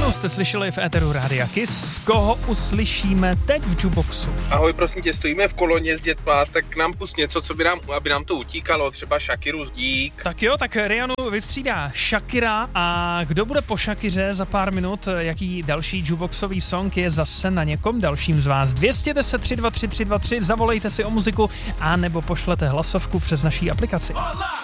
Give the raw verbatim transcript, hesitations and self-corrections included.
Rianu jste slyšeli v éteru Rádia Kiss. Koho uslyšíme teď v jukeboxu? Ahoj, prosím tě, stojíme v koloně s dětma, tak nám pust něco, co by nám, aby nám to utíkalo, třeba Shakiru z Dík. Tak jo, tak Rianu vystřídá Shakira a kdo bude po Shakiře za pár minut, jaký další jukeboxový song je zase na někom dalším z vás. dvě stě deset tři dva tři tři dva tři, zavolejte si o muziku a nebo pošlete hlasovku přes naší aplikaci.